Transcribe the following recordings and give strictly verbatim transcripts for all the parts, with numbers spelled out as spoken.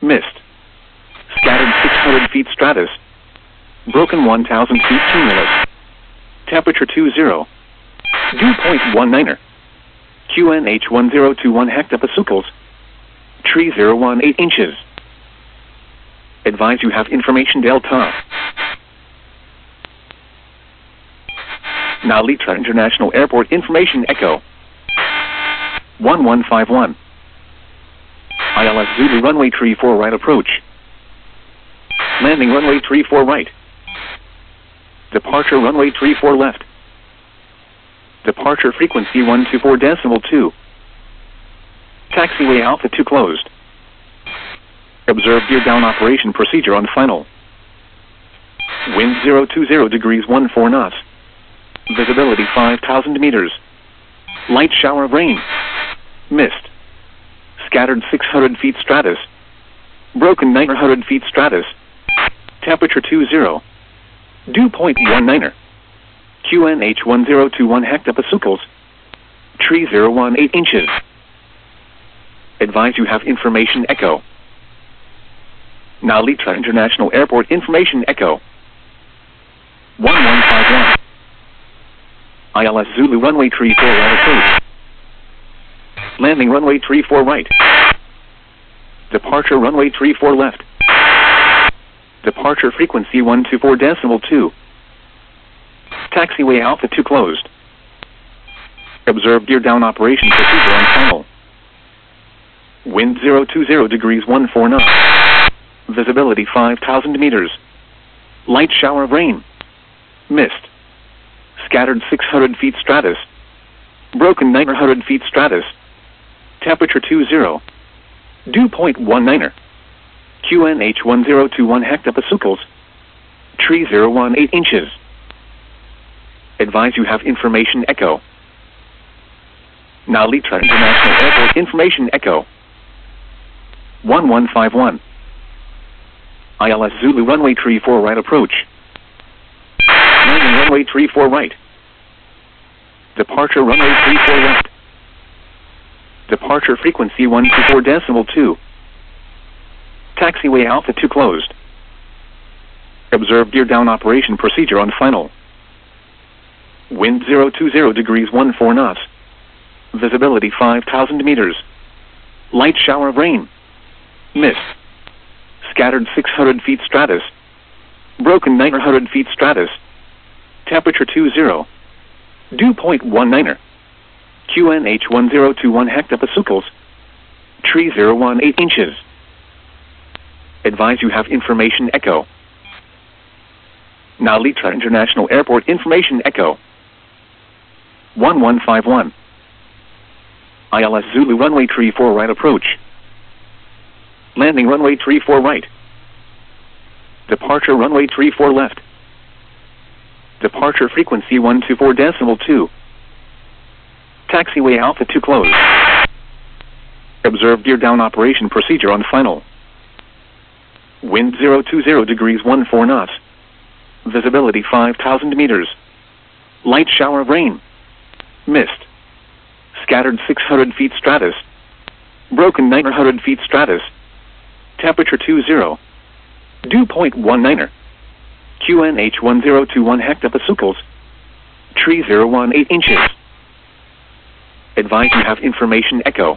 Missed. Scattered six hundred feet stratus. Broken one thousand feet cumulus. Temperature two zero. Dew point one niner. Q N H one zero two one hectopascals. Tree zero one eight inches. Advise you have information delta. Now Litra International Airport information echo. one one five one. I L S Zulu runway tree four right approach. Landing runway tree four right. Departure runway tree four left. Departure frequency one two four decimal two. Taxiway Alpha two closed. Observe gear down operation procedure on final. Wind zero two zero degrees one four knots. Visibility five thousand meters. Light shower of rain. Mist. Scattered six hundred feet stratus. Broken nine hundred feet stratus. Temperature two zero. Dew point one niner. Q N H one zero two one hectopascals. Tree zero one eight inches. Advise you have information echo. Now Litra International Airport information echo. one one five one. I L S Zulu runway tree four right approach. Landing runway tree four right. Departure runway tree four left. Departure frequency one two four decimal two. Taxiway Alpha two closed. Observe gear down operation procedure on final. Wind zero two zero degrees one four knots. Visibility five thousand meters. Light shower of rain. Mist. Scattered six hundred feet stratus. Broken nine hundred feet stratus. Temperature two zero. Dew point one niner. Q N H one zero two one hectopascals. Tree zero one eight inches. Advise you have information echo. Now Litra International Airport information echo. one one five one. I L S Zulu runway tree four right approach. Landing runway tree four right. Departure runway tree four left. Departure frequency one two four decimal two. Taxiway Alpha two closed. Observe gear down operation procedure on final. Wind zero two zero degrees one four knots. Visibility five thousand meters. Light shower of rain. Mist. Scattered six hundred feet stratus. Broken nine hundred feet stratus. Temperature two zero. Dew point one niner. Q N H one zero two one hectopascals. Tree zero one eight inches. Advise you have information echo. Now Litra International Airport information echo. one one five one. I L S Zulu runway tree four right approach. Landing runway tree four right. Departure runway tree four left. Departure frequency one two four decimal two. Taxiway Alpha two closed. Observe gear down operation procedure on final. Wind zero two zero degrees one four knots. Visibility five thousand meters. Light shower of rain. Mist. Scattered six hundred feet stratus. Broken nine hundred feet stratus. Temperature two zero. Dew point one niner. Q N H one zero two one hectopascals. Tree zero one eight inches. Advise you have information echo.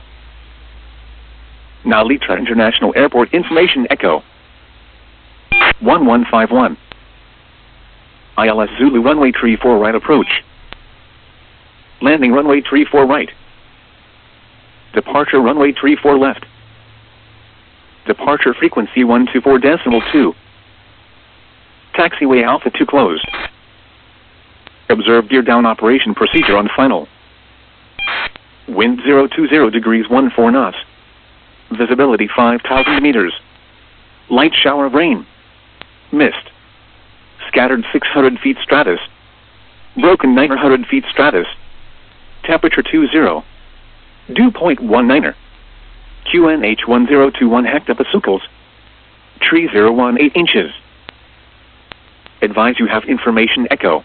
Now Litra International Airport information echo. one one five one. I L S Zulu runway tree four right approach. Landing runway tree four right. Departure runway tree four left. Departure frequency one two four decimal two. Taxiway Alpha two closed. Observe gear down operation procedure on final. Wind zero two zero degrees one four knots. Visibility five thousand meters. Light shower of rain. Mist. Scattered six hundred feet stratus. Broken nine hundred feet stratus. Temperature two zero. Dew point one niner. Q N H one zero two one hectopascals. Tree zero one eight inches. Advise you have information echo.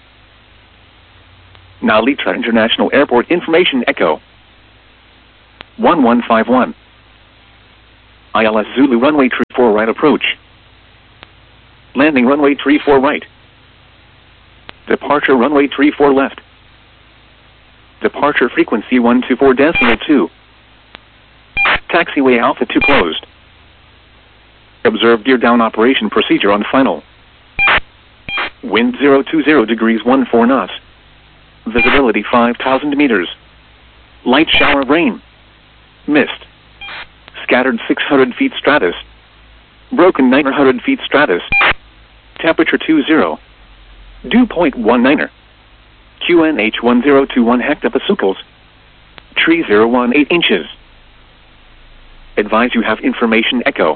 Now Litra International Airport information echo. one one five one. I L S Zulu runway tree four right approach. Landing runway tree four right. Departure runway tree four left. Departure frequency one two four decimal two. Taxiway Alpha two closed. Observe gear down operation procedure on final. Wind zero two zero degrees one four knots. Visibility five thousand meters. Light shower of rain. Mist. Scattered six hundred feet stratus. Broken nine hundred feet stratus. Temperature two zero. Dew point one niner. Q N H one zero two one hectopascals. Tree zero one eight inches. Advise you have information echo.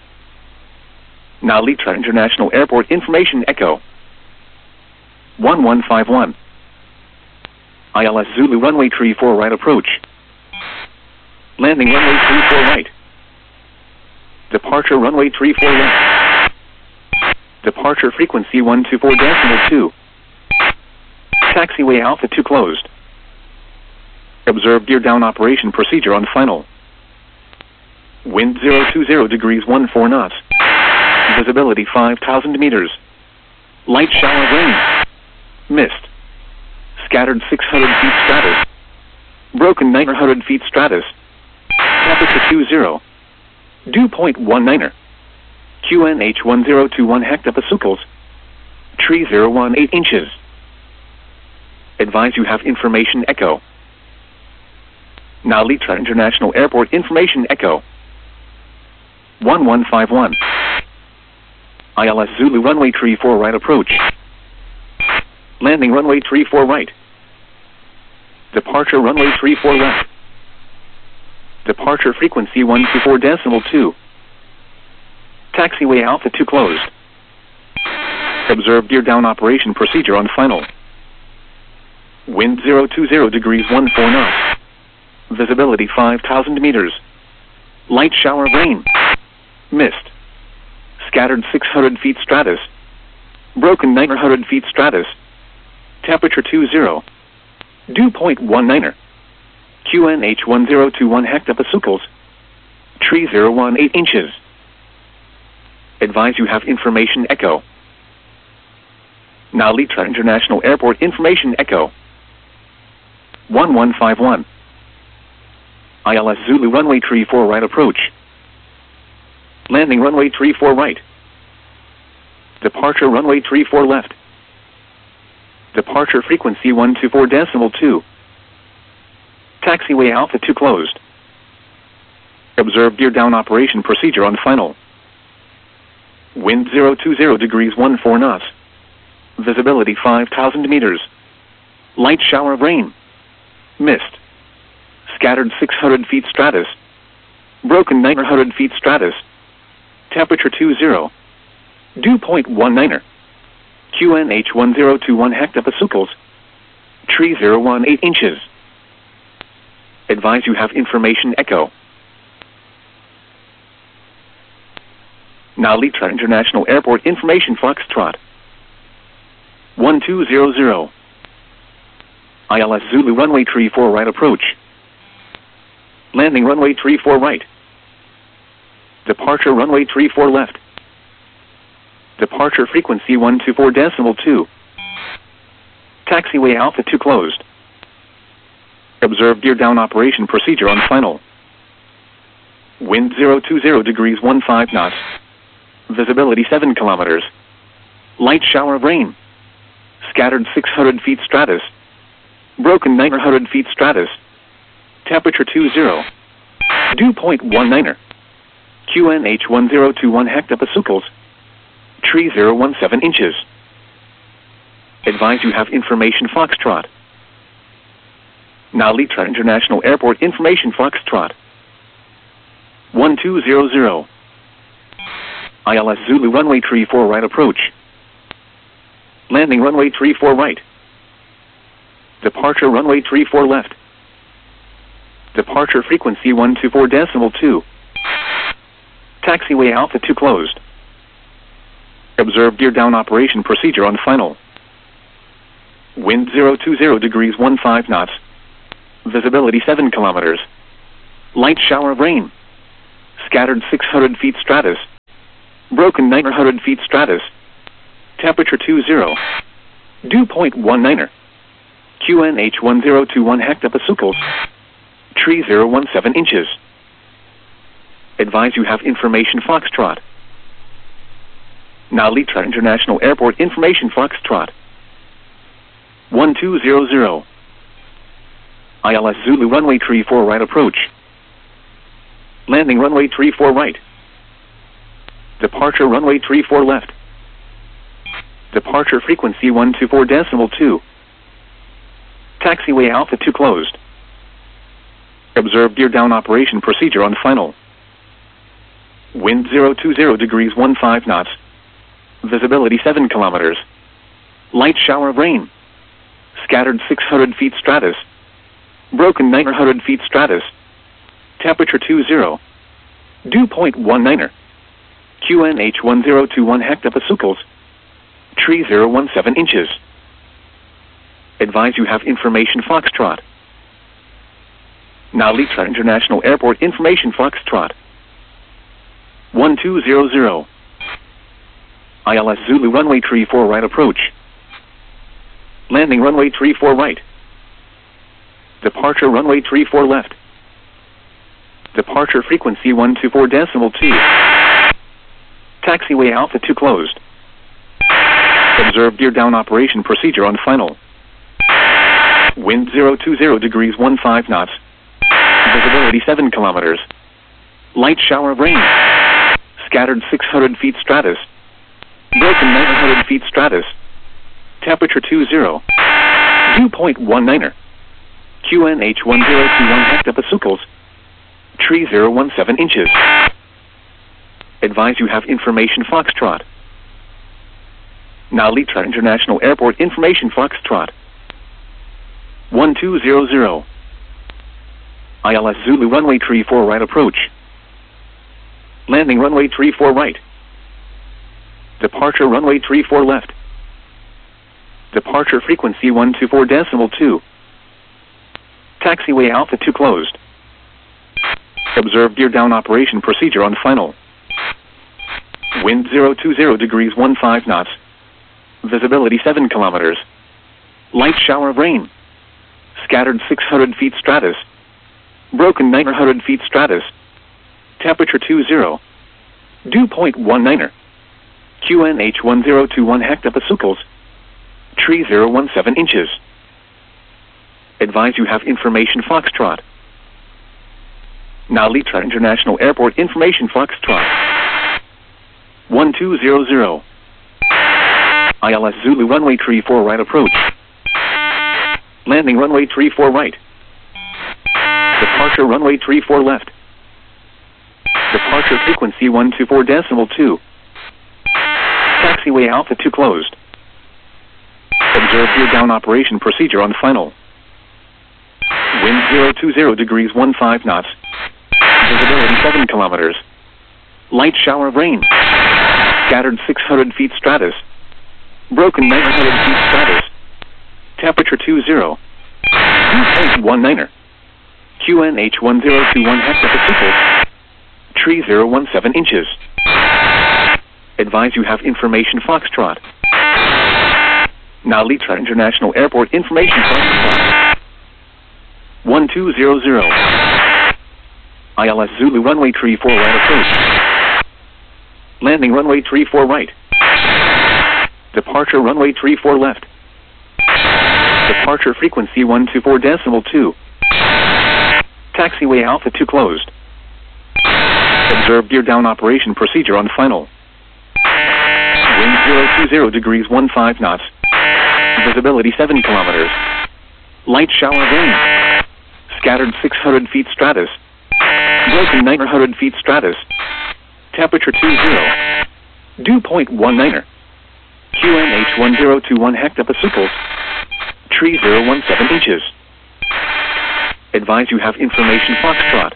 Now Litra International Airport information echo. one one five one. I L S Zulu runway tree four right approach. Landing runway tree four right. Departure runway tree four left. Departure frequency one two four decimal two. Taxiway Alpha two closed. Observe gear down operation procedure on final. Wind zero two zero degrees one four knots. Visibility five thousand meters. Light shower of rain. Mist. Scattered six hundred feet stratus. Broken nine hundred feet stratus. Temperature two zero. Dew point one niner. Q N H one zero two one hectopascals. Tree zero one eight inches. Advise you have information echo. Now Litra International Airport information echo. one one five one. I L S Zulu runway tree four right approach. Landing runway tree four right. Departure runway tree four left. Departure frequency one two four decimal two. Taxiway Alpha two closed. Observe gear down operation procedure on final. Wind zero two zero degrees one four knots. Visibility five thousand meters. Light shower of rain. Mist. Scattered six hundred feet stratus. Broken nine hundred feet stratus. Temperature two zero. Dew point one niner. Q N H one zero two one hectopascals. Tree zero one eight inches. Advise you have information echo. Now Litra International Airport information echo. one one five one. I L S Zulu runway tree four right approach. Landing runway tree four right. Departure runway tree four left. Departure frequency one two four decimal two. Taxiway Alpha two closed. Observe gear down operation procedure on final. Wind zero two zero degrees one four knots. Visibility five thousand meters. Light shower of rain. Mist. Scattered six hundred feet stratus. Broken nine hundred feet stratus. Temperature two zero. Dew point one niner. Q N H one zero two one hectopascals. Tree zero one eight inches. Advise you have information echo. Now Litra International Airport information Foxtrot. one two zero zero. I L S Zulu runway tree four right approach. Landing runway tree four right. Departure runway tree four left. Departure frequency one two four decimal two. Taxiway Alpha two closed. Observe gear down operation procedure on final. Wind zero two zero degrees one five knots. Visibility seven kilometers. Light shower of rain. Scattered six hundred feet stratus. Broken nine hundred feet stratus. Temperature two zero. Dew point one niner. Q N H one zero two one hectopascals. Tree zero one seven inches. Advise you have information Foxtrot. Now Litra International Airport information Foxtrot. one two zero zero. I L S Zulu runway tree four right approach. Landing runway tree four right. Departure runway tree four left. Departure frequency one two four decimal two. Taxiway Alpha two closed. Observe gear down operation procedure on final. Wind zero two zero degrees one five knots. Visibility seven kilometers. Light shower of rain. Scattered six hundred feet stratus. Broken nine hundred feet stratus. Temperature two zero. Dew point one niner. Q N H one zero two one hectopascals. Tree zero one seven inches. Advise you have information Foxtrot. Nalitra International Airport information Foxtrot. one two zero zero. I L S Zulu runway tree four right approach. Landing runway tree four right. Departure runway tree four left. Departure frequency one two four decimal two. Taxiway Alpha two closed. Observe gear down operation procedure on final. Wind zero two zero degrees one five knots. Visibility seven kilometers. Light shower of rain. Scattered six hundred feet stratus. Broken nine hundred feet stratus. Temperature two zero. Dew point one niner. Q N H one zero two one hectopascals. Tree zero one seven inches. Advise you have information Foxtrot. Nalitra International Airport information Foxtrot. one two zero zero. I L S Zulu runway tree four right approach. Landing runway tree four right. Departure runway tree four left. Departure frequency one two four decimal two. Taxiway Alpha two closed. Observe gear down operation procedure on final. Wind zero two zero degrees one five knots. Visibility seven kilometers. Light shower of rain. Scattered six hundred feet stratus. Broken nine hundred feet stratus. Temperature two zero. Dew point one niner. Q N H one zero two one hectopascals. Tree zero one seven inches. Advise you have information Foxtrot. Nalitra International Airport information Foxtrot. one two zero zero. I L S Zulu runway tree four right approach. Landing runway tree four right. Departure runway tree four left. Departure frequency one two four decimal two. Taxiway Alpha two closed. Observe gear down operation procedure on final. Wind zero two zero degrees one five knots. Visibility seven kilometers. Light shower of rain. Scattered six hundred feet stratus. Broken nine hundred feet stratus. Temperature two zero. Dew point one niner. Q N H one zero two one hectopascals. Tree zero one seven inches. Advise you have information Foxtrot. Nalitra International Airport information Foxtrot. one two zero zero. I L S Zulu runway tree four right approach. Landing runway tree four right. Departure runway tree four left. Departure frequency one two four decimal two. Taxiway Alpha two closed. Observe gear down operation procedure on final. Wind zero two zero degrees one five knots. Visibility seven kilometers. Light shower of rain. Scattered six hundred feet stratus. Broken nine hundred feet stratus. Temperature two zero. Dew point one niner. Q N H one zero two one hectopascals. Tree zero one seven inches. Advise you have information Foxtrot. Nalitra International Airport information Foxtrot. one two zero zero. I L S Zulu runway tree four right approach. Landing runway tree four right. Departure runway tree four left. Departure frequency one two four decimal two. Taxiway Alpha two closed. Observe gear down operation procedure on final. Wind zero two zero degrees one five knots. Visibility seven kilometers. Light shower of rain. Scattered six hundred feet stratus. Broken nine hundred feet stratus. Temperature two zero. Dew point one niner. Q N H one zero two one hectopascals. Tree zero one seven inches. Advise you have information Foxtrot.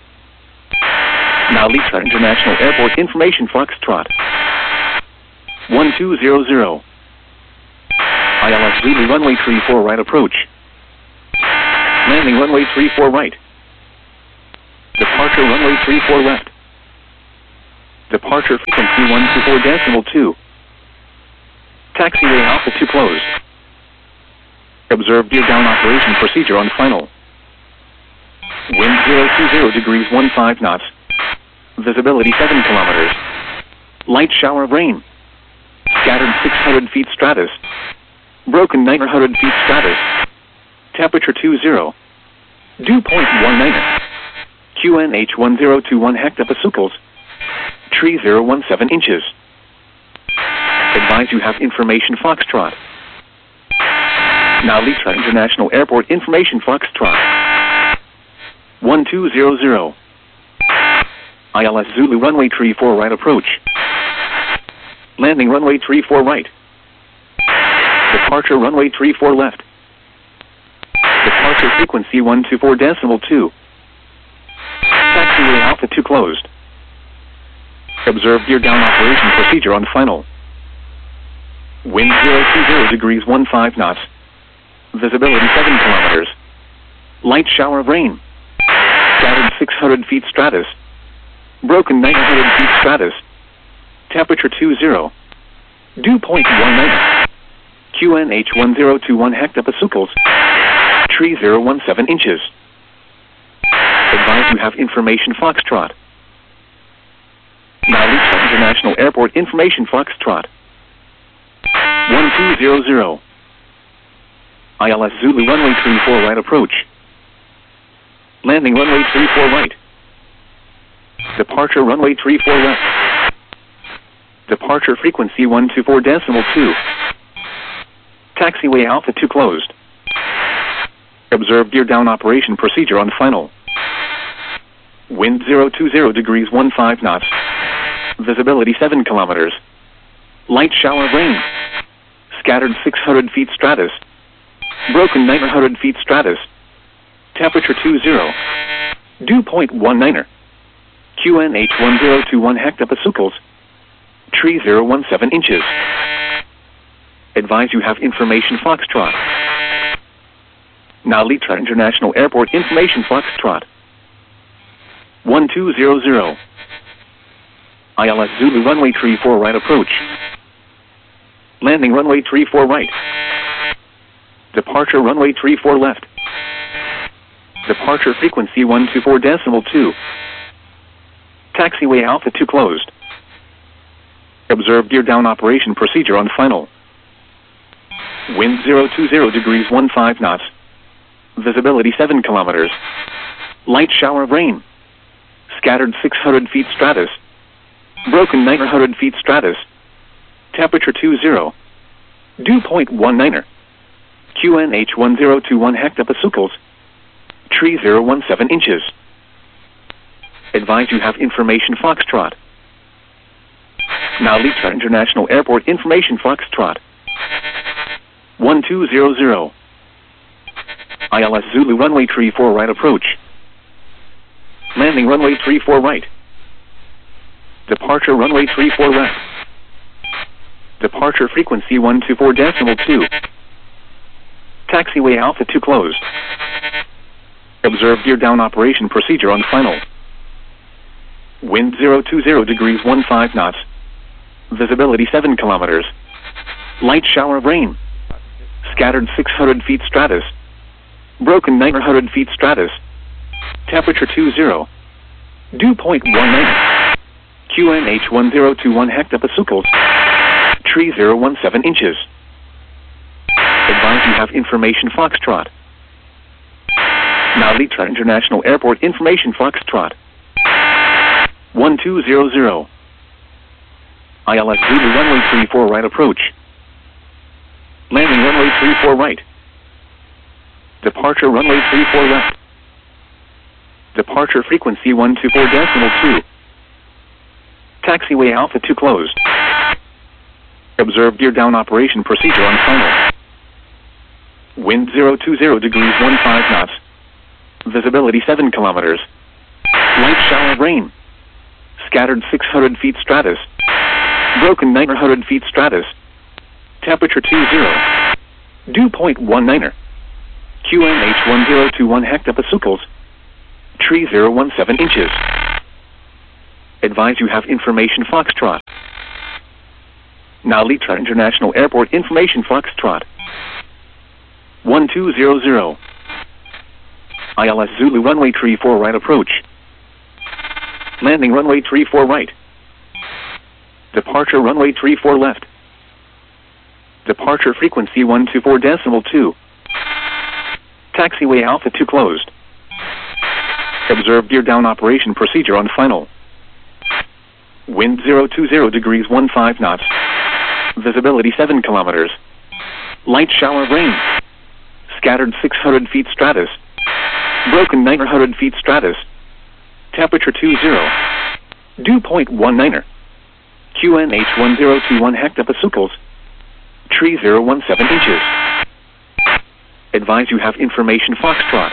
Nalitra International Airport information Foxtrot. one two zero zero. I L S Zulu runway tree four right approach. Landing runway tree four right. Departure runway tree four left. Departure frequency one two four decimal two. Taxiway Alpha two closed. Observe gear down operation procedure on final. Wind zero two zero degrees one five knots. Visibility seven kilometers. Light shower of rain. Scattered six hundred feet stratus. Broken nine hundred feet stratus. Temperature two zero. Dew point one niner. Q N H one zero two one hectopascals. Tree zero one seven inches. Advise you have information Foxtrot. Now Litra International Airport information Foxtrot. one two zero zero. I L S Zulu runway tree four right approach. Landing runway tree four right. Departure runway tree four left. Departure frequency one two four decimal two. Taxiway Alpha two closed. Observe gear down operation procedure on final. Wind zero two zero degrees one five knots. Visibility seven kilometers. Light shower of rain. Scattered six hundred feet stratus. Broken nine hundred feet stratus. Temperature two zero. Dew point one niner. Q N H one zero two one hectopascals. Tree zero one seven inches. Advise you have information Foxtrot. Now Litra International Airport information Foxtrot. one two zero zero. I L S Zulu runway tree four right approach. Landing runway tree four right. Departure runway tree four left. Departure frequency one two four decimal two. Taxiway Alpha two closed. Observe gear down operation procedure on final. Wind zero two zero degrees one five knots. Visibility seven kilometers. Light shower of rain. Scattered six hundred feet stratus. Broken nine hundred feet stratus. Temperature two zero. Dew point one niner. Q N H one zero two one hectopascals. Tree zero one seven inches. Advise you have information Foxtrot. Now Litra International Airport information Foxtrot. one two zero zero. I L S Zulu runway tree four right approach. Landing runway tree four right. Departure runway tree four left. Departure frequency one two four decimal two. Taxiway Alpha two closed. Observe gear down operation procedure on final. Wind zero two zero degrees one five knots. Visibility seven kilometers. Light shower of rain. Scattered six hundred feet stratus. Broken nine hundred feet stratus. Temperature two zero. Dew point one niner. Q N H one zero two one hectopascals. Tree zero one seven inches. Advise you have information Foxtrot. Now Litra International Airport information Foxtrot. one two zero zero. I L S Zulu runway tree four right approach. Landing runway tree four right. Departure runway tree four left. Departure frequency one two four decimal two. Taxiway Alpha two closed. Observe gear down operation procedure on final. Wind zero two zero degrees one five knots. Visibility seven kilometers. Light shower of rain. Scattered six hundred feet stratus. Broken nine hundred feet stratus. Temperature two zero. Dew point one niner. Q N H one zero two one hectopascals. Tree zero one seven inches. Advise you have information Foxtrot. Now Litra International Airport information Foxtrot. one two zero zero. I L S Zulu runway tree four right approach. Landing runway tree four right. Departure runway tree four left. Departure frequency one two four decimal two. Taxiway Alpha two closed. Observe gear down operation procedure on final. Wind zero two zero degrees one five knots. Visibility seven kilometers. Light shower of rain. Scattered six hundred feet stratus. Broken nine hundred feet stratus. Temperature two zero. Dew point one niner. Q N H one zero two one hectopascals. Tree zero one seven inches. Advise you have information Foxtrot. Now Litra International Airport information Foxtrot. one two zero zero. I L S Zulu runway three four right approach. Landing runway three four right. Departure runway three four left. Departure frequency one two four decimal two. Taxiway Alpha two closed. Observe gear down operation procedure on final. Wind zero two zero degrees one five knots. Visibility seven kilometers. Light shower of rain. Scattered six hundred feet stratus. Broken nine hundred feet stratus. Temperature two zero. Dew point one niner. Q N H one zero two one hectopascals. Tree zero one seven inches. Advise you have information Foxtrot.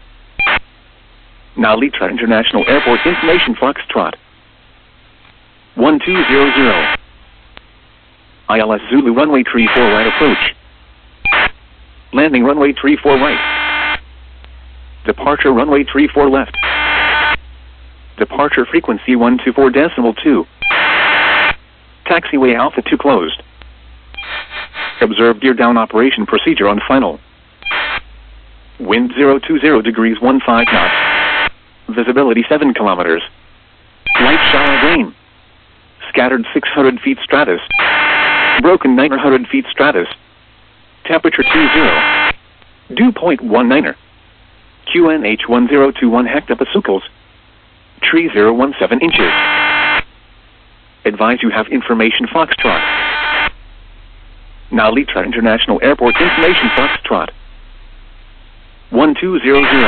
Now Litra International Airport information Foxtrot. one two zero zero. I L S Zulu runway three four right approach. Landing runway three four right. Departure runway three four left. Departure frequency one two four decimal two. Taxiway Alpha two closed. Observe gear down operation procedure on final. Wind zero two zero degrees one five knots. Visibility seven kilometers. Light shower of rain. Scattered six hundred feet stratus. Broken nine hundred feet stratus. Temperature two zero. Dew point one niner. Q N H one zero two one hectopascals. Tree zero one seven inches. Advise you have information Foxtrot. Now Litra International Airport information Foxtrot. one two zero zero.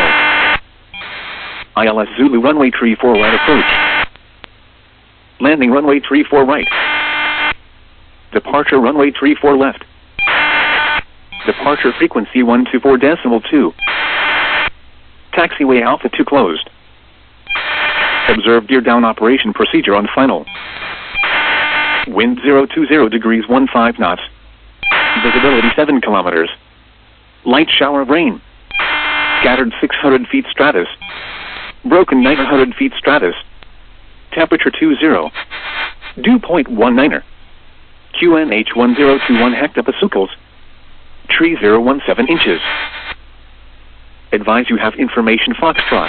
I L S Zulu runway three four right approach. Landing runway three four right. Departure runway three four left. Departure frequency one two four decimal two. Taxiway Alpha two closed. Observe gear down operation procedure on final. Wind zero two zero degrees one five knots. Visibility seven kilometers. Light shower of rain. Scattered six hundred feet stratus. Broken nine hundred feet stratus. Temperature two zero. Dew point one niner. Q N H one zero two one hectopascals. Tree zero one seven inches. Advise you have information Foxtrot.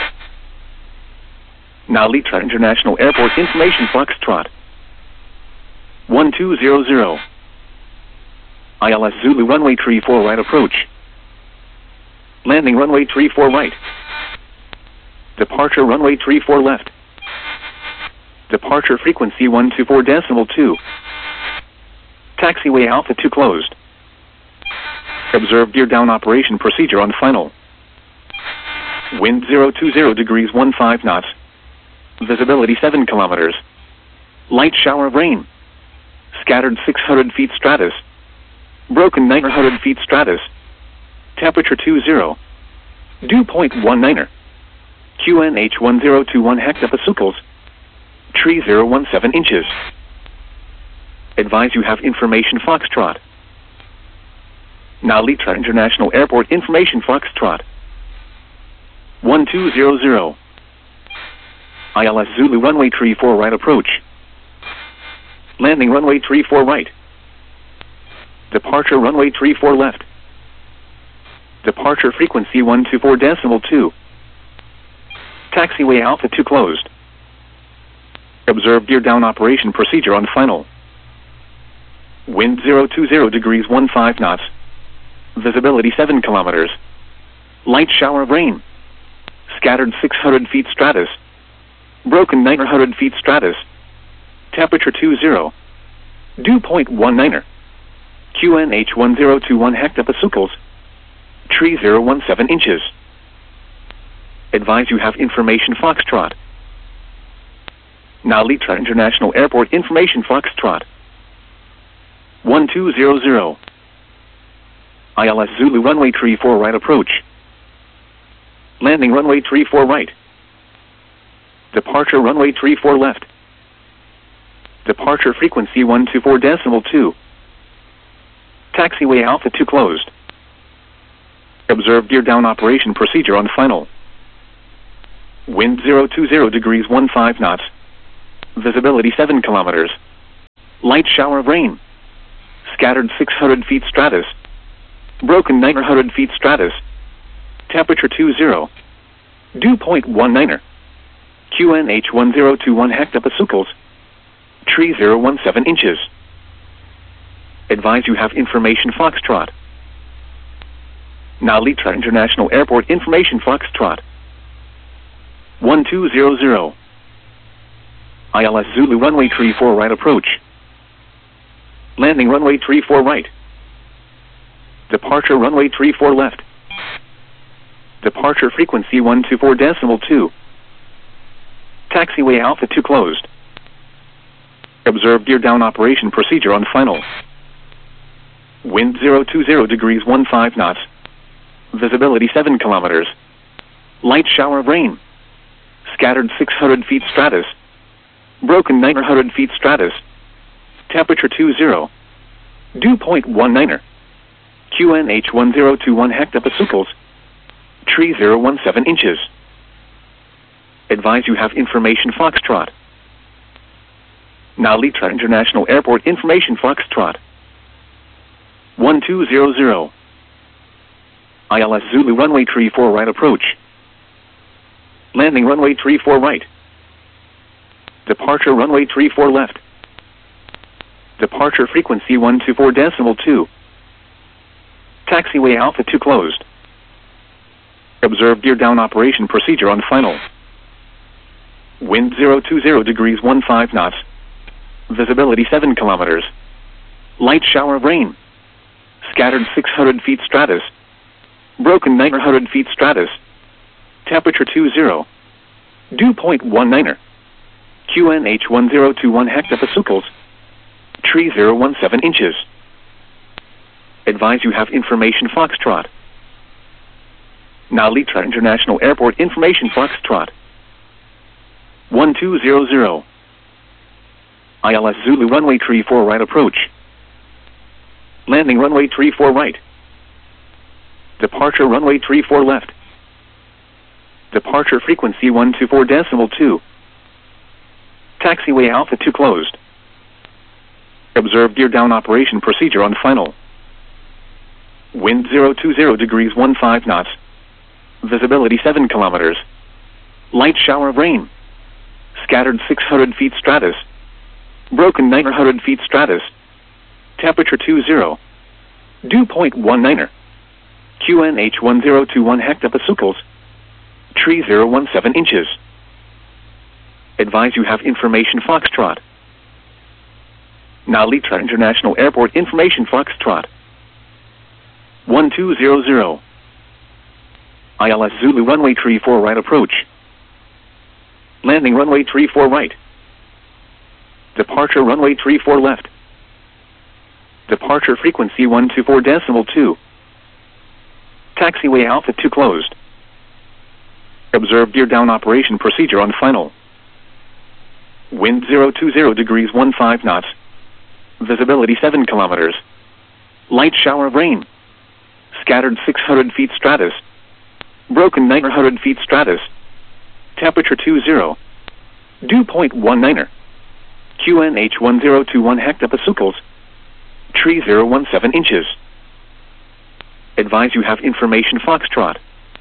Now Litra International Airport information Foxtrot. one two zero zero. I L S Zulu runway three four right approach. Landing runway three four right. Departure runway three four left. Departure frequency one two four decimal two. Taxiway Alpha two closed. Observe gear down operation procedure on final. Wind zero two zero degrees one five knots. Visibility seven kilometers. Light shower of rain. Scattered six hundred feet stratus. Broken nine hundred feet stratus. Temperature two zero. Dew point one niner. Q N H one zero two one hectopascals. Tree zero one seven inches. Advise you have information Foxtrot. Now Litra International Airport information Foxtrot. one two zero zero. I L S Zulu runway three four right approach. Landing runway three four right. Departure runway three four left. Departure frequency one two four decimal two. Taxiway Alpha two closed. Observe gear down operation procedure on final. Wind zero two zero degrees one five knots. Visibility seven kilometers. Light shower of rain. Scattered six hundred feet stratus. Broken nine hundred feet stratus. Temperature two zero. Dew point one niner. Q N H one zero two one hectopascals. Tree zero one seven inches. Advise you have information Foxtrot. Now Litra International Airport information Foxtrot. one two zero zero. I L S Zulu runway three four right approach. Landing runway three four right. Departure runway three four left. Departure frequency one two four decimal two. Taxiway Alpha two closed. Observe gear down operation procedure on final. Wind zero two zero degrees one five knots. Visibility seven kilometers. Light shower of rain. Scattered six hundred feet stratus. Broken nine hundred feet stratus. Temperature two zero. Dew point one niner. Q N H one zero two one hectopascals. Tree zero one seven inches. Advise you have information Foxtrot. Nalitra International Airport information Foxtrot. one two zero zero. I L S Zulu runway tree four right approach. Landing runway tree four right. Departure runway tree four left. Departure frequency one two four decimal two. Taxiway Alpha two closed. Observe gear down operation procedure on final. Wind zero two zero degrees one five knots. Visibility seven kilometers. Light shower of rain. Scattered six hundred feet stratus. Broken nine hundred feet stratus. Temperature two zero. Dew point one niner. Q N H one zero two one hectopascals. Tree zero one seven inches. Advise you have information Foxtrot. Nalitra International Airport information Foxtrot. one two zero zero. I L S Zulu runway tree four right approach. Landing runway tree four right. Departure runway tree four left. Departure frequency one two four decimal two. Taxiway Alpha two closed. Observe gear down operation procedure on final. Wind zero two zero degrees one five knots. Visibility seven kilometers. Light shower of rain. Scattered six hundred feet stratus. Broken nine hundred feet stratus. Temperature two zero. Dew point one niner. Q N H one zero two one hectopascals. Tree zero one seven inches. Advise you have information Foxtrot. Nalitra International Airport information Foxtrot. one two zero zero. I L S Zulu runway tree four right approach. Landing runway tree four right. Departure runway tree four left. Departure frequency one two four decimal two. Taxiway Alpha two closed. Observe gear down operation procedure on final. Wind zero two zero degrees one five knots. Visibility seven kilometers. Light shower of rain. Scattered six hundred feet stratus. Broken nine hundred feet stratus. Temperature two zero. Dew point one niner. Q N H one zero two one hectopascals. Tree zero one seven inches. Advise you have information Foxtrot. Nalitra International Airport information Foxtrot. one two zero zero. I L S Zulu runway tree four right approach. Landing runway tree four right. Departure runway tree four left. Departure frequency one two four decimal two. Taxiway Alpha two closed. Observe gear down operation procedure on final. Wind zero two zero degrees one five knots. Visibility seven kilometers. Light shower of rain. Scattered six hundred feet stratus. Broken nine hundred feet stratus. Temperature two zero. Dew point one niner. Q N H one zero two one hectopascals. Tree zero one seven inches. Advise you have information Foxtrot.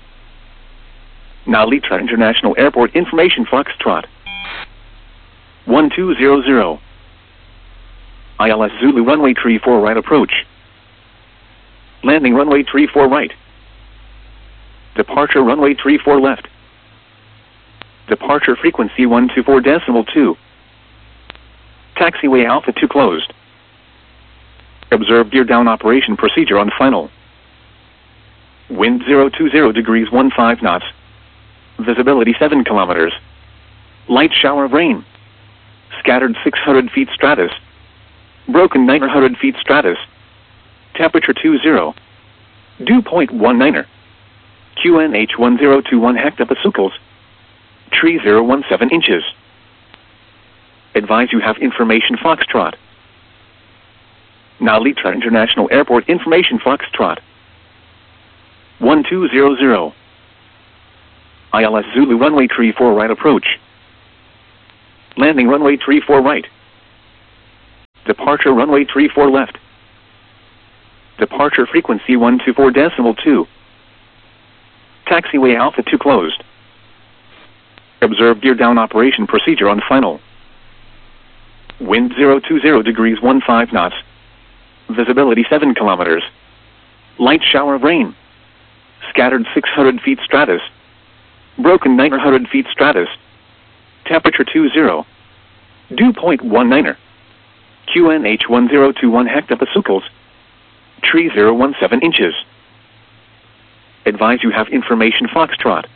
Nalitra International Airport information Foxtrot. one two zero zero. I L S Zulu runway tree four right approach. Landing runway tree four right. Departure runway tree four left. Departure frequency one two four decimal two. Taxiway Alpha two closed. Observe gear down operation procedure on final. Wind zero two zero degrees one five knots. Visibility seven kilometers. Light shower of rain. Scattered six hundred feet stratus. Broken nine hundred feet stratus. Temperature two zero. Dew point one niner. Q N H one zero two one hectopascals. Tree zero one seven inches. Advise you have information Foxtrot. Nalitra International Airport information Foxtrot. one two zero zero. I L S Zulu runway tree four right approach. Landing runway three four right. Departure runway three four left. Departure frequency one two four decimal two. Taxiway Alpha two closed. Observe gear down operation procedure on final. Wind zero two zero degrees one five knots. Visibility seven kilometers. Light shower of rain. Scattered six hundred feet stratus. Broken nine hundred feet stratus. Temperature two zero. Dew point one niner. Q N H one zero two one hectopascals. Tree zero one seven inches. Advise you have information Foxtrot.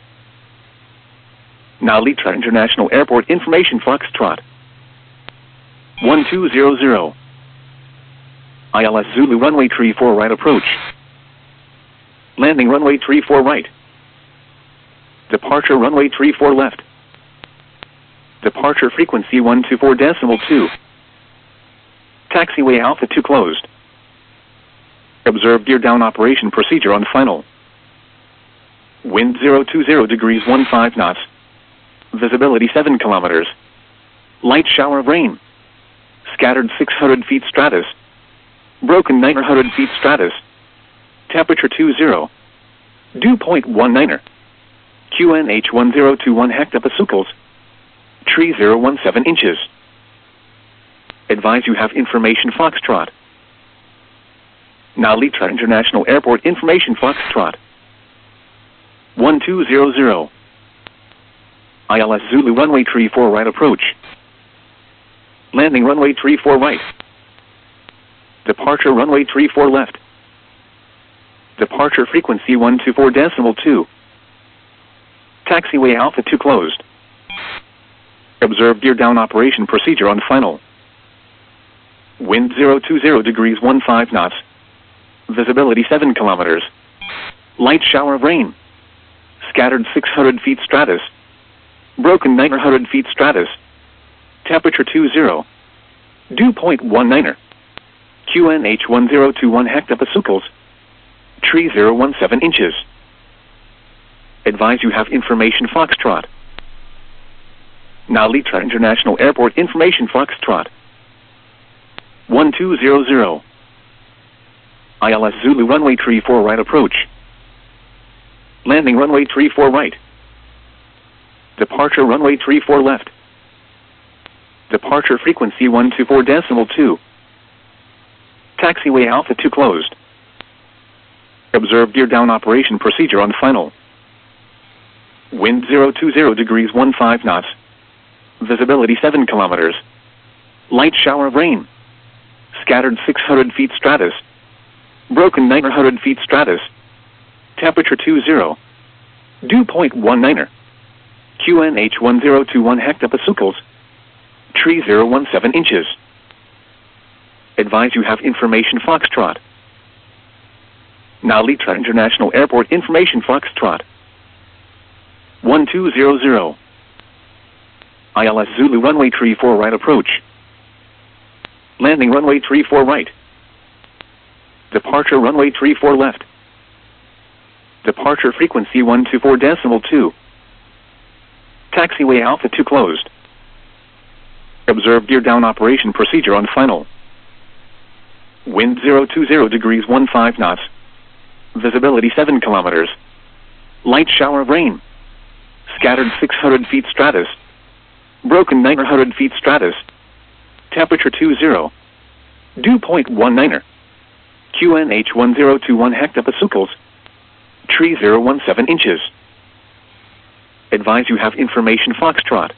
Now Litra International Airport information Foxtrot. one two zero zero. I L S Zulu runway three four right approach. Landing runway three four right. Departure runway three four left. Departure frequency one two four decimal two. Taxiway Alpha two closed. Observe gear down operation procedure on final. Wind zero two zero degrees one five knots. Visibility seven kilometers. Light shower of rain. Scattered six hundred feet stratus. Broken nine hundred feet stratus. Temperature two zero. Dew point one niner. Q N H one zero two one hectopascals. Tree zero one seven inches. Advise you have information Foxtrot. Now Litra International Airport information Foxtrot. one two zero zero. I L S Zulu runway three four right approach. Landing runway three four right. Departure runway three four left. Departure frequency one two four decimal two. Taxiway Alpha two closed. Observe gear down operation procedure on final. Wind zero two zero degrees one five knots. Visibility seven kilometers. Light shower of rain. Scattered six hundred feet stratus. Broken nine hundred feet stratus. Temperature two zero. Dew point one niner. Q N H one zero two one hectopascals. Tree zero one seven inches. Advise you have information Foxtrot. Now Litra International Airport information Foxtrot. one two zero zero. I L S Zulu runway three four right approach. Landing runway three four right. Departure runway three four left. Departure frequency one two four decimal two. Taxiway Alpha two closed. Observe gear down operation procedure on final. Wind zero two zero degrees one five knots. Visibility seven kilometers. Light shower of rain. Scattered six hundred feet stratus. Broken nine hundred feet stratus. Temperature two zero. Dew point one niner. Q N H one zero two one hectopascals. Tree zero one seven inches. Advise you have information Foxtrot. Now Litra International Airport information Foxtrot. one two zero zero. I L S Zulu runway three four right approach. Landing runway three four right. Departure runway three four left. Departure frequency one two four decimal two. Taxiway Alpha two closed. Observe gear down operation procedure on final. Wind zero two zero degrees one five knots. Visibility seven kilometers. Light shower of rain. Scattered six hundred feet stratus. Broken nine hundred feet stratus. Temperature two zero. Dew point one niner. Q N H one zero two one hectopascals. Tree zero one seven inches. Advise you have information Foxtrot.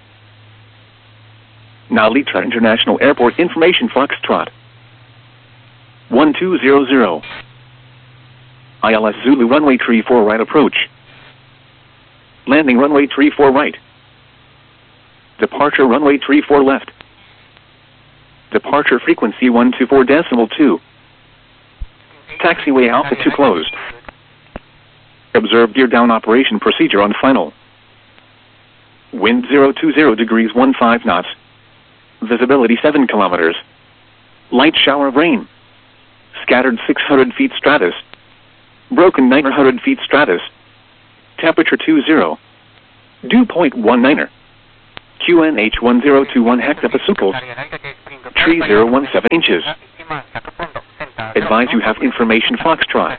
Now Litra International Airport information Foxtrot. one two zero zero. I L S Zulu runway three four right approach. Landing runway three four right. Departure runway three four left. Departure frequency one two four decimal two. Taxiway Alpha two closed. Observe gear down operation procedure on final. Wind zero two zero degrees one five knots. Visibility seven kilometers. Light shower of rain. Scattered six hundred feet stratus. Broken nine hundred feet stratus. Temperature two zero. Dew point one niner. Q N H one zero two one hectopascals, tree zero one seven inches. Advise you have information Foxtrot.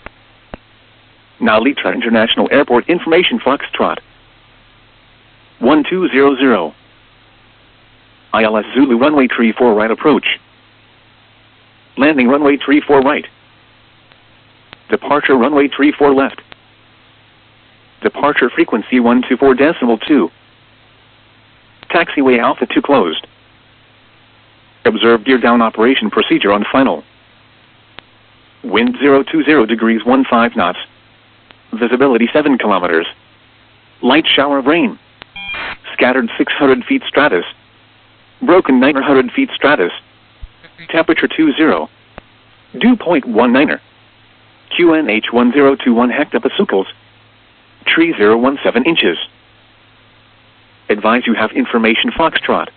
Narita International Airport information Foxtrot. one two zero zero. I L S Zulu runway tree four right approach. Landing runway tree four right. Departure runway tree four left. Departure frequency one two four decimal two. Taxiway Alpha two closed. Observe gear down operation procedure on final. Wind zero two zero degrees one five knots. Visibility seven kilometers. Light shower of rain. Scattered six hundred feet stratus. Broken nine hundred feet stratus. Temperature two zero. Dew point one niner. Q N H one zero two one hectopascals. Tree zero one seven inches. Advise you have information Foxtrot.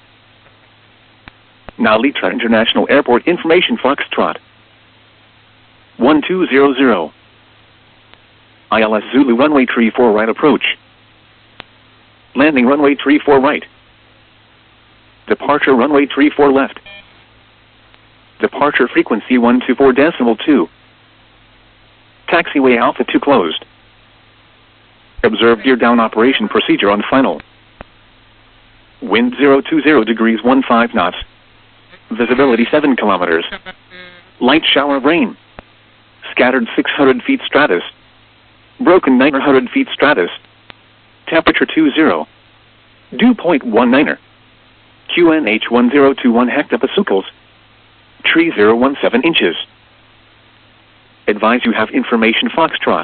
Narita International Airport information Foxtrot. one two zero zero. I L S Zulu runway tree four right approach. Landing runway tree four right. Departure runway tree four left. Departure frequency one two four decimal two. Taxiway Alpha two closed. Observe gear down operation procedure on final. Wind zero two zero degrees one five knots. Visibility seven kilometers. Light shower of rain. Scattered six hundred feet stratus. Broken nine hundred feet stratus. Temperature two zero. Dew point one niner. Q N H one zero two one hectopascals. Tree zero one seven inches. Advise you have information Foxtrot.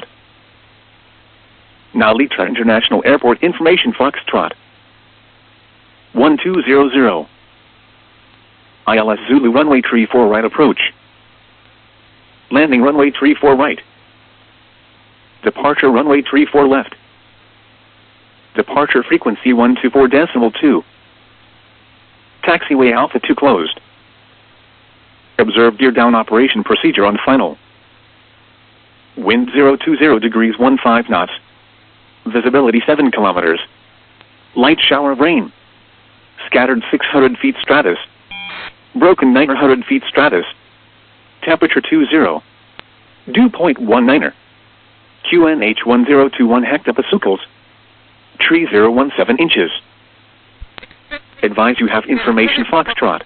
Narita International Airport information Foxtrot. one two zero zero. I L S Zulu runway tree four right approach. Landing runway tree four right. Departure runway tree four left. Departure frequency one two four decimal two. Taxiway Alpha two closed. Observe gear down operation procedure on final. Wind zero two zero degrees one five knots. Visibility seven kilometers. Light shower of rain. Scattered six hundred feet stratus. Broken nine hundred feet stratus. Temperature two zero. Dew point one niner. Q N H one zero two one hectopascals. Tree zero one seven inches. Advise you have information Foxtrot.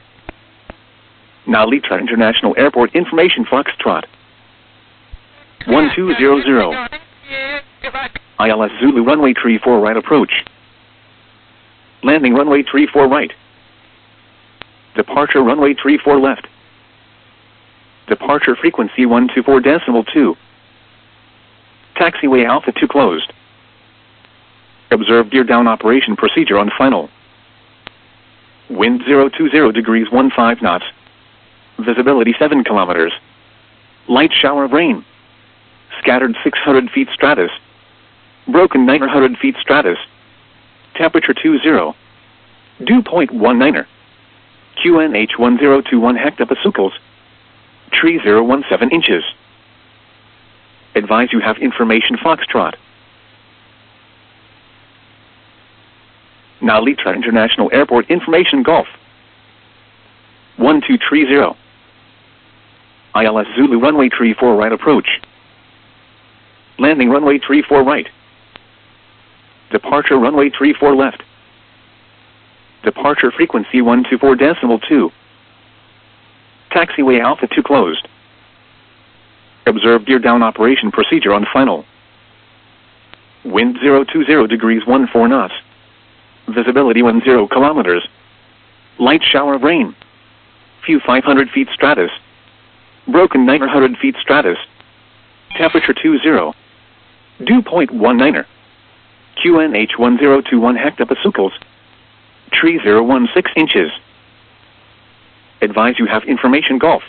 Narita International Airport information Foxtrot. one two zero zero. I L S Zulu runway tree four right approach. Landing runway tree four right. Departure runway tree four left. Departure frequency one two four decimal two. Taxiway Alpha two closed. Observe gear down operation procedure on final. Wind zero two zero degrees one five knots. Visibility seven kilometers. Light shower of rain. Scattered six hundred feet stratus. Broken nine hundred feet stratus. Temperature two zero. Dew point one niner. Q N H one zero two one hectopascals. Tree zero one seven inches. Advise you have information Foxtrot. Narita International Airport information Golf. one two three zero. I L S Zulu runway tree four right approach. Landing runway tree four right. Departure runway tree four left. Departure frequency one two four decimal two. Taxiway Alpha two closed. Observe gear down operation procedure on final. Wind zero two zero degrees one four knots. Visibility one zero kilometers. Light shower of rain. Few five hundred feet stratus. Broken nine hundred feet stratus. Temperature two zero. Dew point one niner. Q N H one zero two one hectopascals. Tree zero one six inches. Advise you have information Golf.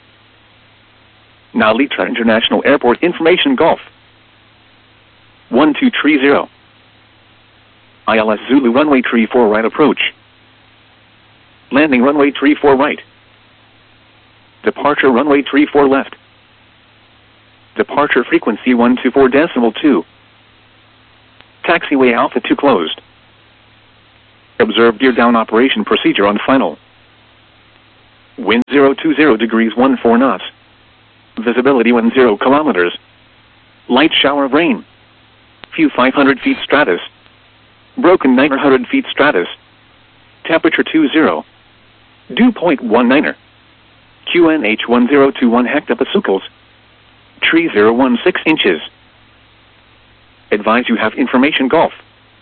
Narita International Airport information Golf. one two three zero. I L S Zulu runway tree four right approach. Landing runway tree four right. Departure runway tree four left. Departure frequency one two four decimal two. Taxiway Alpha two closed. Observe gear down operation procedure on final. Wind zero two zero degrees one four knots. Visibility one zero kilometers. Light shower of rain. Few five hundred feet stratus. Broken nine hundred feet stratus. Temperature two zero. Dew point one niner. Q N H one zero two one hectopascals. Tree zero one six inches. Advise you have information Golf.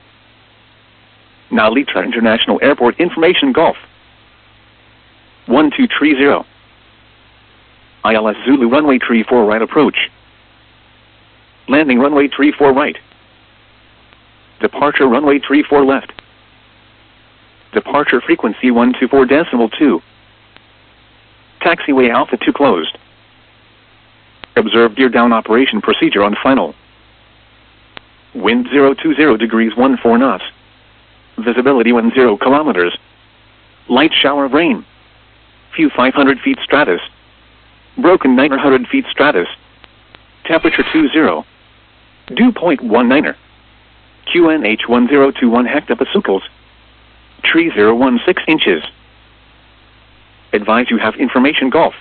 Now Litra International Airport information Golf. one two three zero. I L S Zulu runway three four right approach. Landing runway three four right. Departure runway three four left. Departure frequency one two four decimal two. Taxiway Alpha two closed. Observe gear down operation procedure on final. Wind zero two zero degrees one four knots. Visibility one zero kilometers. Light shower of rain. Few five hundred feet stratus. Broken nine hundred feet stratus. Temperature two zero. Dew point one niner. Q N H one zero two one hectopascals. Tree zero one six inches. Advise you have information Golf.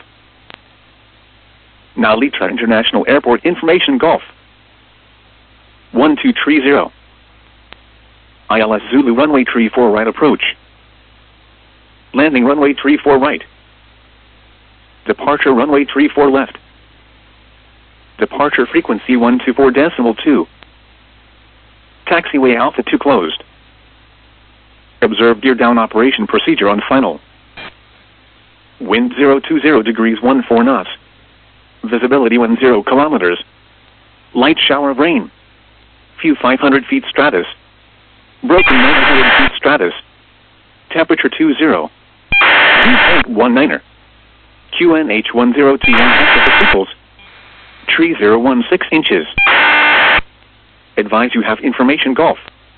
Now Litra International Airport information Golf. one two three zero. I L S Zulu runway three four right approach. Landing runway three four right. Departure runway three four left. Departure frequency one two four decimal two. Taxiway Alpha two closed. Observe gear down operation procedure on final. Wind zero two zero degrees one four knots. Visibility one zero kilometers. Light shower of rain. Few five hundred feet stratus. Broken nine hundred feet stratus. Temperature two zero. Dew point one niner. Q N H one zero two one hectopascals. Tree zero one six inches. Advise you have information Golf.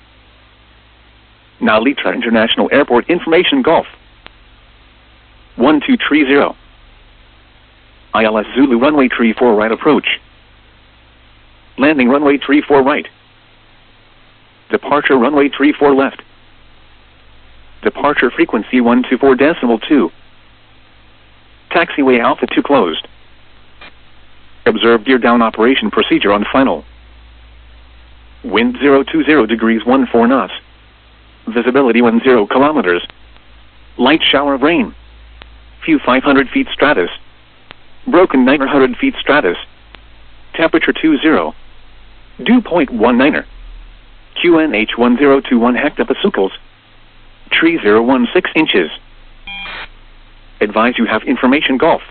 Now Litra International Airport information Golf. one two three zero. I L S Zulu runway three four right approach. Landing runway three four right. Departure runway three four left. Departure frequency one two four decimal two. Taxiway Alpha two closed. Observe gear down operation procedure on final. Wind zero two zero degrees one four knots. Visibility one zero kilometers. Light shower of rain. Few five hundred feet stratus. Broken nine hundred feet stratus. Temperature two zero. Dew point one niner. Q N H one zero two one hectopascals. Tree zero one six inches. Advise you have information Golf.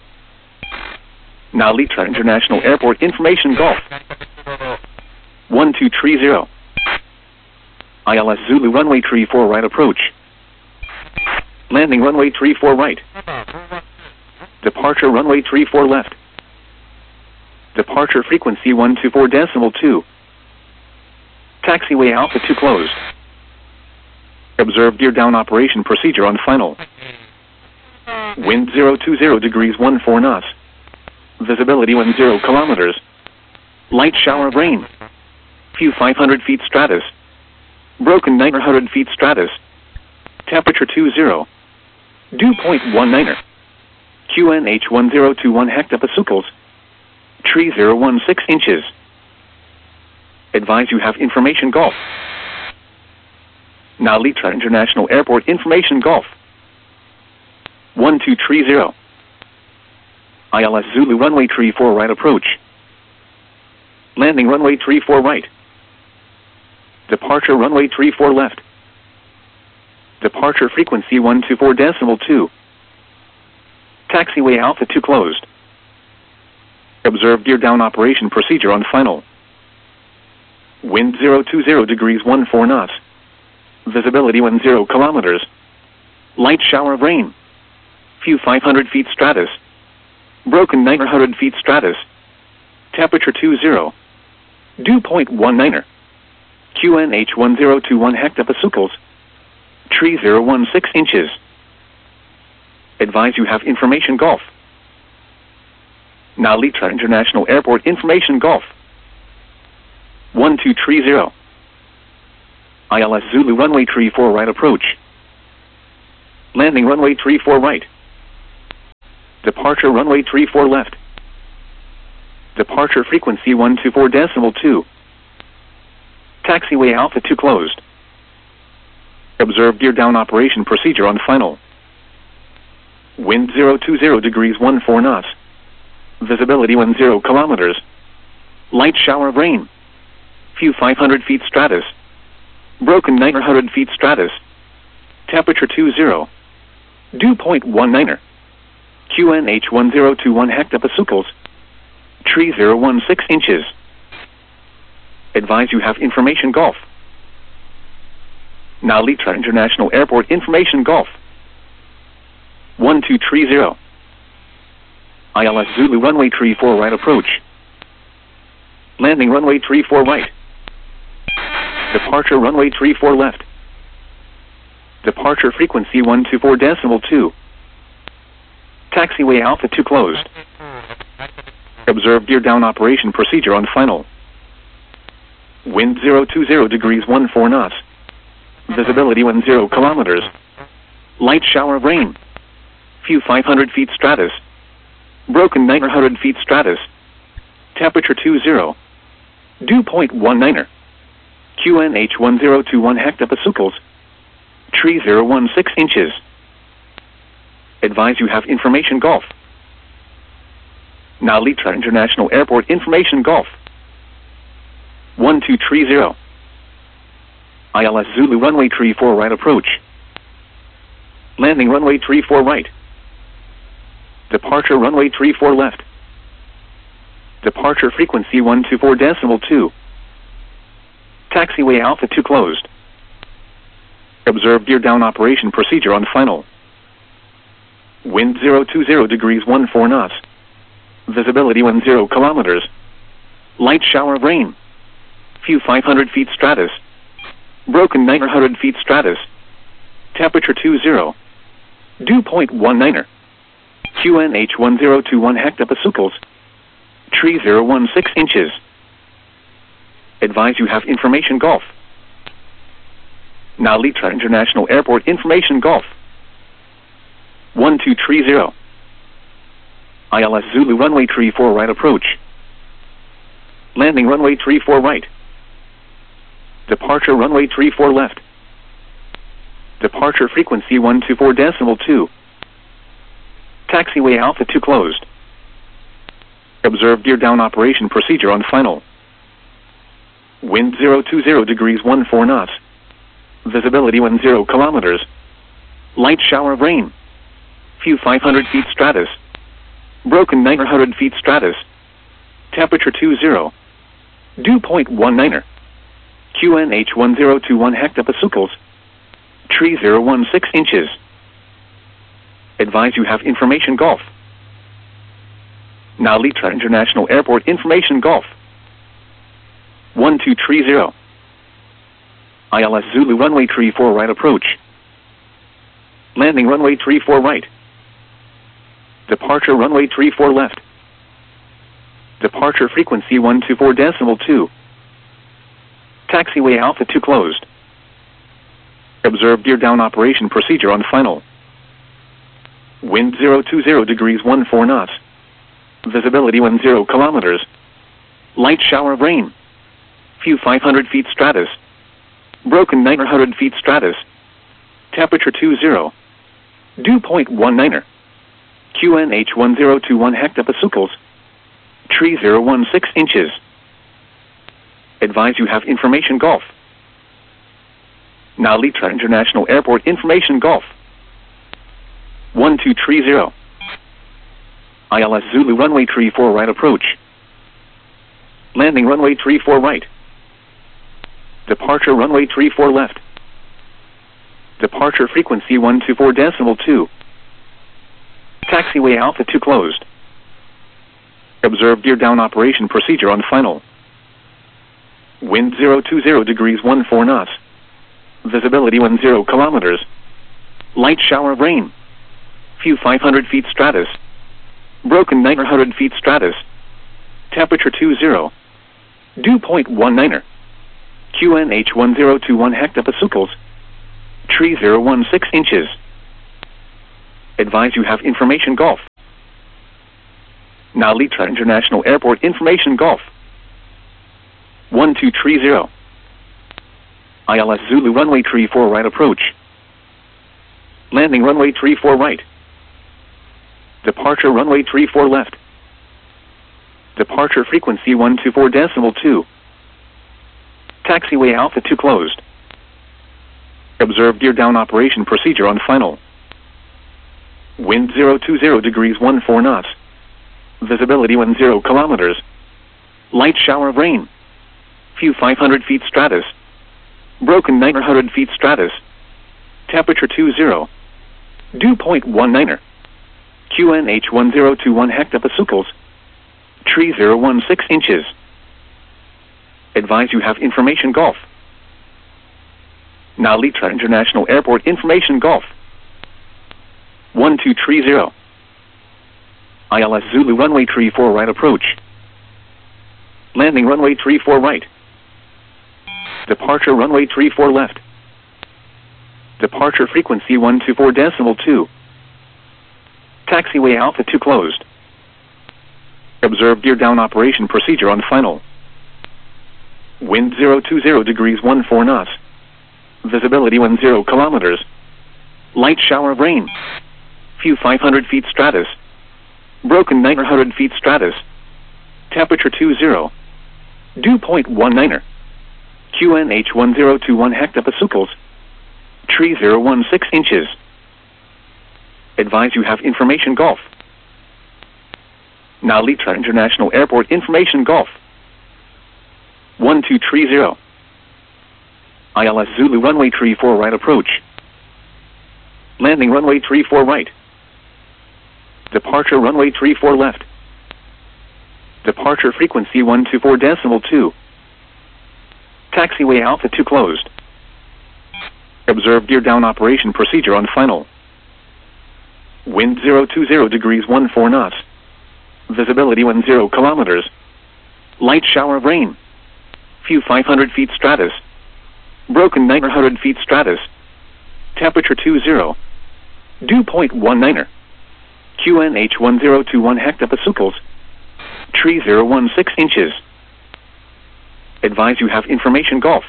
Now Litra International Airport information Golf. one two three zero. I L S Zulu runway three four right approach. Landing runway three four right. Departure runway three four left. Departure frequency one two four decimal two. Taxiway Alpha two closed. Observe gear down operation procedure on final. Wind zero two zero degrees one four knots. Visibility one zero kilometers. Light shower of rain. Few five hundred feet stratus. Broken nine hundred feet stratus. Temperature two zero. Dew point one niner. Q N H one zero two one hectopascals. Tree zero one six inches. Advise you have information Golf. Now Litra International Airport information Golf. one two three zero. I L S Zulu runway three four right approach. Landing runway three four right. Departure runway three four left. Departure frequency one two four decimal two. Taxiway Alpha two closed. Observe gear down operation procedure on final. Wind zero two zero degrees one four knots. Visibility one zero kilometers. Light shower of rain. Few five hundred feet stratus. Broken nine hundred feet stratus. Temperature two zero. Dew point one niner. Q N H one zero two one hectopascals. Tree zero one six inches. Advise you have information Golf. Now Litra International Airport information Golf. one two three zero. I L S Zulu runway three four right approach. Landing runway three four right. Departure runway three four left. Departure frequency one two four decimal two. Taxiway Alpha two closed. Observe gear down operation procedure on final. Wind zero two zero degrees one four knots. Visibility one zero kilometers. Light shower of rain. Few five hundred feet stratus. Broken nine hundred feet stratus. Temperature two zero. Dew point one niner. Q N H one zero two one hectopascals. Tree zero one six inches. Advise you have information Golf. Now Litra International Airport information Golf. one two three zero. I L S Zulu runway three four right approach. Landing runway three four right. Departure runway three four left. Departure frequency one two four decimal two. Taxiway Alpha two closed. Observe gear down operation procedure on final. Wind zero two zero degrees one four knots. Visibility one zero kilometers. Light shower of rain. Few five hundred feet stratus. Broken nine hundred feet stratus. Temperature two zero. Dew point one niner. Q N H one zero two one hectopascals. Tree zero one six inches. Advise you have information Golf. Now Litra International Airport information Golf. one two three zero. I L S Zulu runway three four right approach. Landing runway three four right. Departure runway three four left. Departure frequency one two four decimal two. Taxiway Alpha two closed. Observe gear down operation procedure on final. Wind zero two zero degrees one four knots. Visibility one zero kilometers. Light shower of rain. Few five hundred feet stratus. Broken nine hundred feet stratus. Temperature two zero. Dew point one niner. Q N H one zero two one hectopascals. Tree zero one six inches. Advise you have information Golf. Now Litra International Airport information Golf. one two three zero. I L S Zulu runway three four right approach. Landing runway three four right. Departure runway three four left. Departure frequency one two four decimal two. Taxiway Alpha two closed. Observe gear down operation procedure on final. Wind zero two zero degrees one four knots. Visibility one zero kilometers. Light shower of rain. Few five hundred feet stratus. Broken nine hundred feet stratus. Temperature two zero. Dew point one niner. Q N H one zero two one hectopascals. Tree zero one six inches. Advise you have information Golf. Now Litra International Airport information Golf. one two three zero. I L S Zulu runway three four right approach. Landing runway three four right. Departure runway three four left. Departure frequency one two four decimal two. Taxiway Alpha two closed. Observe gear down operation procedure on final. Wind zero two zero degrees one four knots. Visibility one zero kilometers. Light shower of rain. Few five hundred feet stratus. Broken nine hundred feet stratus. Temperature two zero. Dew point one niner. Q N H one zero two one hectopascals. Tree zero one six inches. Advise you have information Golf. Now Litra International Airport information Golf. one two three zero. I L S Zulu runway three four right approach. Landing runway three four right. Departure runway three four left. Departure frequency one two four decimal two. Taxiway Alpha two closed. Observe gear down operation procedure on final. Wind zero two zero degrees one four knots. Visibility one zero kilometers. Light shower of rain. Few five hundred feet stratus. Broken nine hundred feet stratus. Temperature two zero. Dew point one niner. Q N H one zero two one hectopascals. Tree zero one six inches. Advise you have information Golf. Now Litra International Airport information Golf. one two three zero. I L S Zulu runway tree four right approach. Landing runway tree four right. Departure runway tree four left. Departure frequency one two four decimal two. Taxiway Alpha two closed. Observe gear down operation procedure on final. Wind zero two zero degrees one four knots. Visibility one zero kilometers. Light shower of rain. Few five hundred feet stratus. Broken nine hundred feet stratus. Temperature two zero. Dew point one niner. Q N H one zero two one hectopascals. Tree zero one six inches. Advise you have information Golf. Now Litra International Airport information Golf. one two three zero. I L S Zulu runway tree four right approach. Landing runway tree four right. Departure runway tree four left. Departure frequency one two four decimal two. Taxiway Alpha two closed. Observe gear down operation procedure on final. Wind zero two zero degrees one four knots. Visibility one zero kilometers. Light shower of rain. Few five hundred feet stratus. Broken nine hundred feet stratus. Temperature two zero. Dew point one niner. Q N H one zero two one hectopascals. Tree zero one six inches. Advise you have information Golf. Now Litra International Airport information Golf. one two three zero. I L S Zulu runway tree four right approach. Landing runway tree four right. Departure runway tree four left. Departure frequency one two four decimal two. Taxiway Alpha two closed. Observe gear down operation procedure on final. Wind zero two zero degrees one four knots. Visibility one zero kilometers. Light shower of rain. Few five hundred feet stratus. Broken nine hundred feet stratus. Temperature two zero. Dew point one niner. Q N H one zero two one hectopascals. Tree zero one six inches. Advise you have information Golf.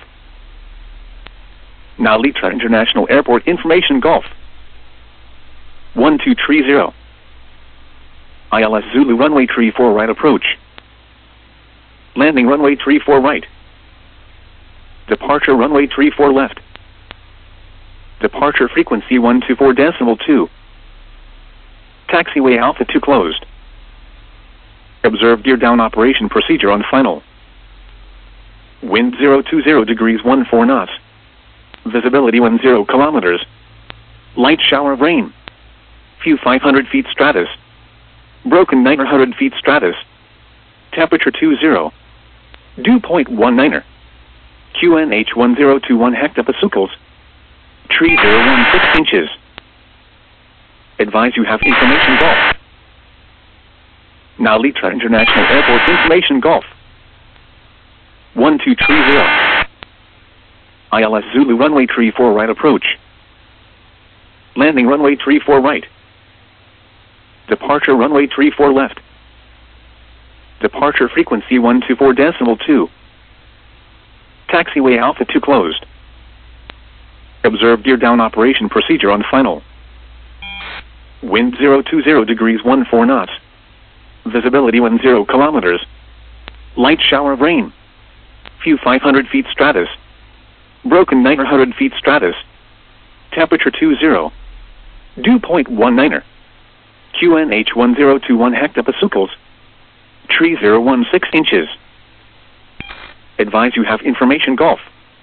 Now Litra International Airport information Golf. one two three zero. I L S Zulu runway tree four right approach. Landing runway tree four right. Departure runway tree four left. Departure frequency one two four decimal two. Taxiway Alpha two closed. Observe gear down operation procedure on final. Wind zero two zero degrees one four knots. Visibility one zero kilometers. Light shower of rain. Few five hundred feet stratus. Broken nine hundred feet stratus. Temperature two zero. Dew point one niner. Q N H one zero two one hectopascals. Tree zero one six inches. Advise you have information Golf. Now Litra International Airport information Golf. one two three zero. I L S Zulu runway tree four right approach. Landing runway tree four right. Departure runway tree four left. Departure frequency one two four decimal two. Taxiway Alpha two closed. Observe gear down operation procedure on final. Wind zero two zero degrees one four knots. Visibility one zero kilometers. Light shower of rain. Few five hundred feet stratus. Broken nine hundred feet stratus. Temperature two zero. Dew point one niner. Q N H one zero two one hectopascals. Tree zero one six inches. Advise you have information Golf.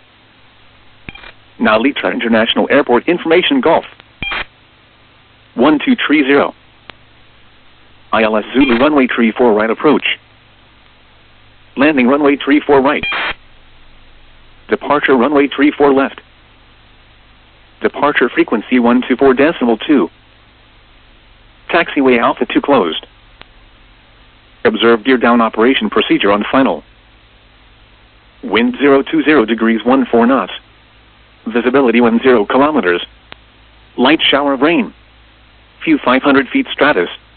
Now Litra International Airport information Golf. one two three zero. I L S Zulu runway tree four right approach. Landing runway tree four right. Departure runway tree four left. Departure frequency one two four decimal two. Taxiway Alpha two closed. Observe gear down operation procedure on final. Wind zero two zero degrees one four knots. Visibility one zero kilometers. Light shower of rain. Few five hundred feet stratus.